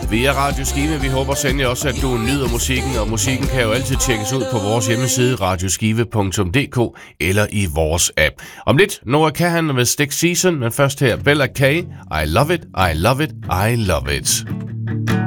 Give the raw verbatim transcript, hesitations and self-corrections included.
via Radio Skive. Vi håber sandelig også, at du nyder musikken, og musikken kan jo altid tjekkes ud på vores hjemmeside radioskive punktum d k eller i vores app. Om lidt, Noah Kahan med Stick Season, men først her Bella K. I love it, I love it, I love it.